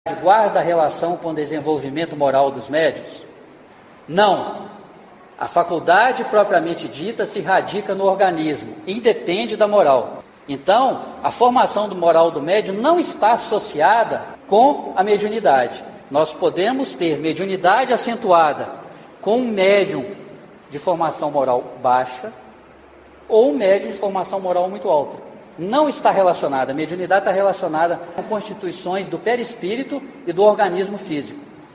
guarda relação com o desenvolvimento moral dos médiuns? Não. A faculdade propriamente dita se radica no organismo, independe da moral. Então, a formação do moral do médium não está associada com a mediunidade. Nós podemos ter mediunidade acentuada com um médium de formação moral baixa ou um médium de formação moral muito alta. Não está relacionada, a mediunidade está relacionada com constituições do perispírito e do organismo físico.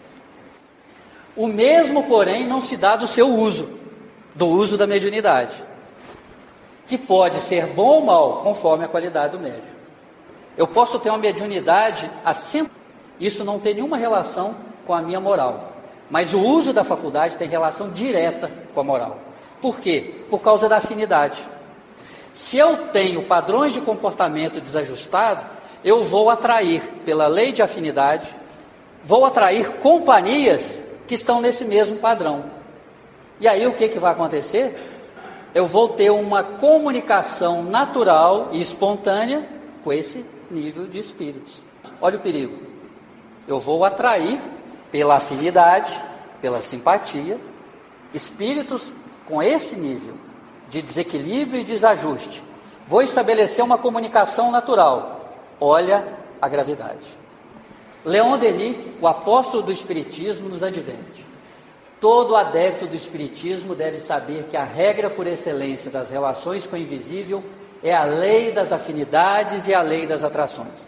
O mesmo, porém, não se dá do seu uso, do uso da mediunidade, que pode ser bom ou mal, conforme a qualidade do médium. Eu posso ter uma mediunidade acentuada, isso não tem nenhuma relação com a minha moral, mas o uso da faculdade tem relação direta com a moral. Por quê? Por causa da afinidade. Se eu tenho padrões de comportamento desajustado, eu vou atrair, pela lei de afinidade, vou atrair companhias que estão nesse mesmo padrão. E aí o que vai acontecer? Eu vou ter uma comunicação natural e espontânea com esse nível de espíritos. Olha o perigo. Eu vou atrair, pela afinidade, pela simpatia, espíritos com esse nível de desequilíbrio e desajuste. Vou estabelecer uma comunicação natural. Olha a gravidade. Leon Denis, o apóstolo do Espiritismo, nos adverte. Todo adepto do Espiritismo deve saber que a regra por excelência das relações com o invisível é a lei das afinidades e a lei das atrações.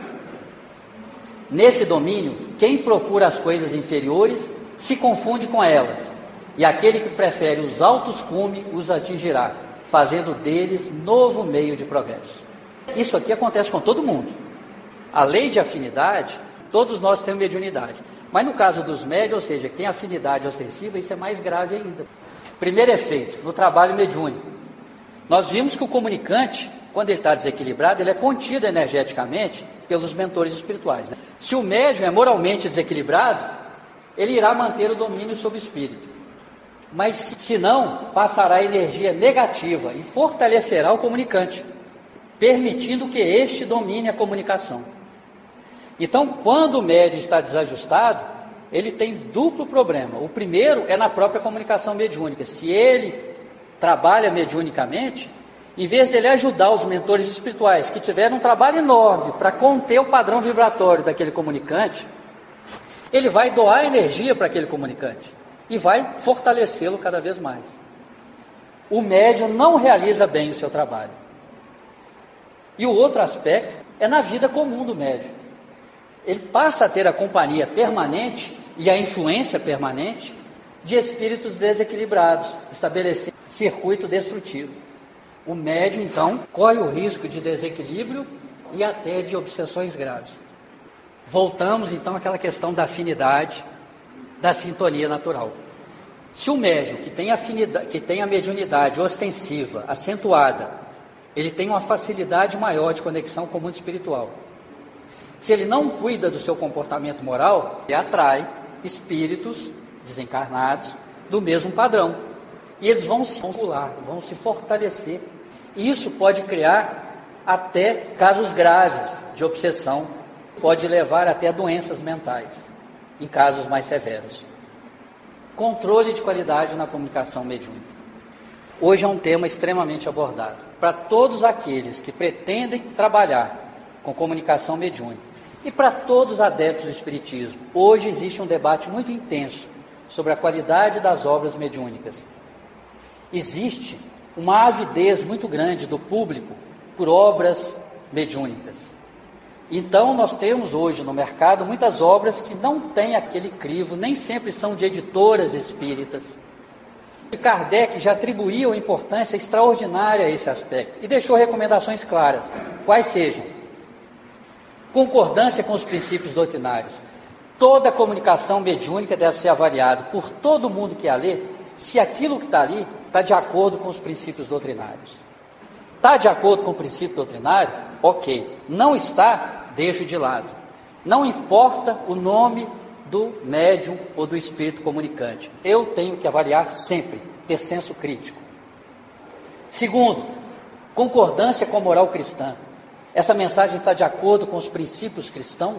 Nesse domínio, quem procura as coisas inferiores se confunde com elas, e aquele que prefere os altos cumes os atingirá, fazendo deles novo meio de progresso. Isso aqui acontece com todo mundo. A lei de afinidade, todos nós temos mediunidade. Mas no caso dos médiuns, ou seja, que tem afinidade ostensiva, isso é mais grave ainda. Primeiro efeito, no trabalho mediúnico. Nós vimos que o comunicante, quando ele está desequilibrado, ele é contido energeticamente pelos mentores espirituais. Se o médium é moralmente desequilibrado, ele irá manter o domínio sobre o espírito. Mas se não, passará energia negativa e fortalecerá o comunicante, permitindo que este domine a comunicação. Então, quando o médium está desajustado, ele tem duplo problema. O primeiro é na própria comunicação mediúnica. Se ele trabalha mediunicamente, em vez dele ajudar os mentores espirituais, que tiveram um trabalho enorme para conter o padrão vibratório daquele comunicante, ele vai doar energia para aquele comunicante e vai fortalecê-lo cada vez mais. O médium não realiza bem o seu trabalho. E o outro aspecto é na vida comum do médium. Ele passa a ter a companhia permanente e a influência permanente de espíritos desequilibrados, estabelecendo circuito destrutivo. O médium, então, corre o risco de desequilíbrio e até de obsessões graves. Voltamos, então, àquela questão da afinidade, da sintonia natural. Se o médium que tem a mediunidade ostensiva, acentuada, ele tem uma facilidade maior de conexão com o mundo espiritual. Se ele não cuida do seu comportamento moral, ele atrai espíritos desencarnados do mesmo padrão. E eles vão se vincular, vão se fortalecer. E isso pode criar até casos graves de obsessão, pode levar até doenças mentais, em casos mais severos. Controle de qualidade na comunicação mediúnica. Hoje é um tema extremamente abordado. Para todos aqueles que pretendem trabalhar com comunicação mediúnica e para todos os adeptos do Espiritismo, hoje existe um debate muito intenso sobre a qualidade das obras mediúnicas. Existe uma avidez muito grande do público por obras mediúnicas. Então nós temos hoje no mercado muitas obras que não têm aquele crivo, nem sempre são de editoras espíritas. E Kardec já atribuiu uma importância extraordinária a esse aspecto e deixou recomendações claras, quais sejam: concordância com os princípios doutrinários. Toda comunicação mediúnica deve ser avaliada por todo mundo que a lê, se aquilo que está ali está de acordo com os princípios doutrinários. Está de acordo com o princípio doutrinário? Ok. Não está? Deixo de lado. Não importa o nome do médium ou do espírito comunicante. Eu tenho que avaliar sempre, ter senso crítico. Segundo, concordância com a moral cristã. Essa mensagem está de acordo com os princípios cristãos?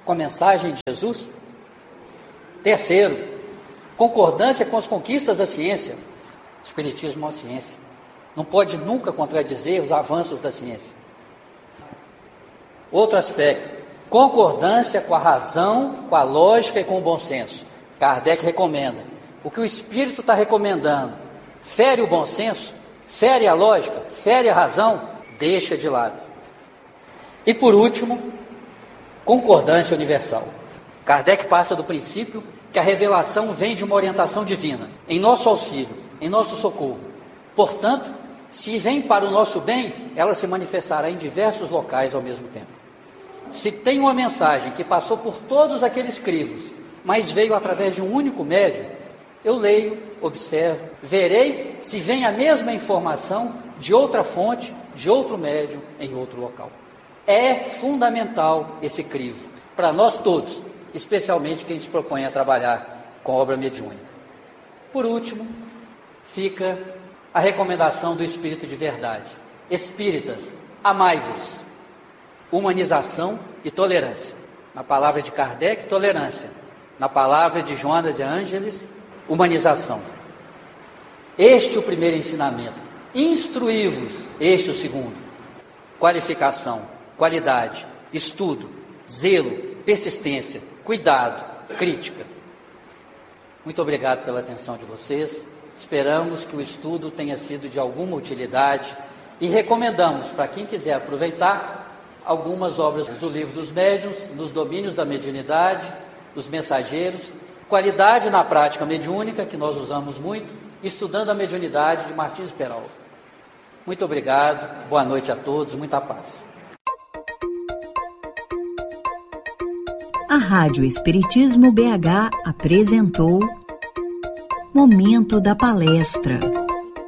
com a mensagem de Jesus? Terceiro, concordância com as conquistas da ciência. O Espiritismo é uma ciência. Não pode nunca contradizer os avanços da ciência. Outro aspecto, concordância com a razão, com a lógica e com o bom senso. Kardec recomenda. O que o Espírito está recomendando fere o bom senso, fere a lógica, fere a razão, deixa de lado. E por último, concordância universal. Kardec passa do princípio que a revelação vem de uma orientação divina, em nosso auxílio, em nosso socorro. Portanto, se vem para o nosso bem, ela se manifestará em diversos locais ao mesmo tempo. Se tem uma mensagem que passou por todos aqueles crivos, mas veio através de um único médium, eu leio, observo, verei se vem a mesma informação de outra fonte, de outro médium, em outro local. É fundamental esse crivo, para nós todos, especialmente quem se propõe a trabalhar com obra mediúnica. Por último, fica a recomendação do Espírito de Verdade. Espíritas, amai-vos. Humanização e tolerância. Na palavra de Kardec, tolerância. Na palavra de Joana de Ângeles, humanização. Este é o primeiro ensinamento. Instruí-vos. Este é o segundo. Qualificação, qualidade, estudo, zelo, persistência, cuidado, crítica. Muito obrigado pela atenção de vocês. Esperamos que o estudo tenha sido de alguma utilidade e recomendamos, para quem quiser aproveitar, algumas obras do Livro dos Médiuns, nos domínios da mediunidade, dos mensageiros, Qualidade na Prática Mediúnica, que nós usamos muito, Estudando a Mediunidade, de Martins Peralva. Muito obrigado, boa noite a todos, muita paz. A Rádio Espiritismo BH apresentou Momento da Palestra.